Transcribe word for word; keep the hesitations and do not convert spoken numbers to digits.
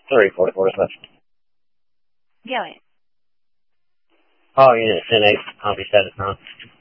three forty-four is left. Gillian. All units ten eight, copy status nine.